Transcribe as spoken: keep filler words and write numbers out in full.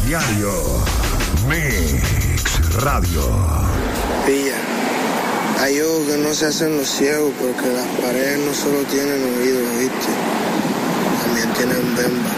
diario. Mix Radio. Pilla, hay ojos que no se hacen los ciegos porque las paredes no solo tienen oídos, ¿viste? También tienen bemba.